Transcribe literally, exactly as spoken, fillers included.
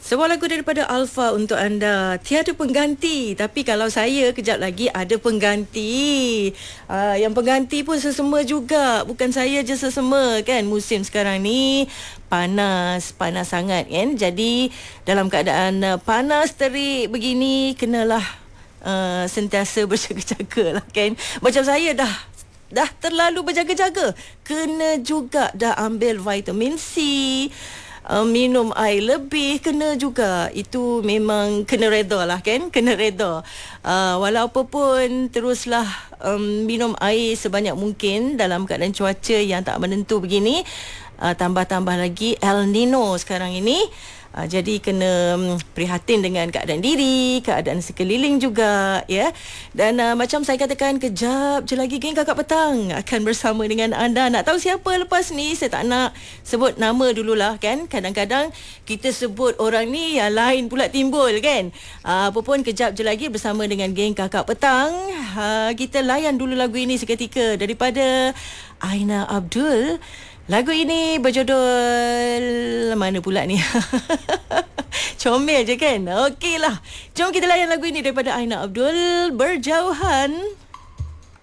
Sebuah lagu daripada Alfa untuk anda. Tiada pengganti. Tapi kalau saya kejap lagi ada pengganti. Uh, yang pengganti pun sesama juga. Bukan saya je sesama kan. Musim sekarang ni panas. Panas sangat kan. Jadi dalam keadaan uh, panas terik begini, kenalah uh, sentiasa berjaga-jaga lah kan. Macam saya dah dah terlalu berjaga-jaga. Kena juga dah ambil vitamin C. Uh, minum air lebih kena juga. Itu memang kena reda lah kan. Kena reda. Uh, walaupun pun teruslah um, minum air sebanyak mungkin dalam keadaan cuaca yang tak menentu begini. Uh, tambah-tambah lagi El Nino sekarang ini. Uh, jadi kena um, prihatin dengan keadaan diri, keadaan sekeliling juga ya. Dan uh, macam saya katakan, kejap je lagi geng Kakak Petang akan bersama dengan anda. Nak tahu siapa lepas ni? Saya tak nak sebut nama dululah kan. Kadang-kadang kita sebut orang ni yang lain pula timbul kan. Uh, apa pun kejap je lagi bersama dengan geng Kakak Petang. Uh, kita layan dulu lagu ini seketika daripada Aina Abdul. Lagu ini berjudul mana pula ni? Comel je kan? Okeylah. Jom kita layan lagu ini daripada Aina Abdul, Berjauhan.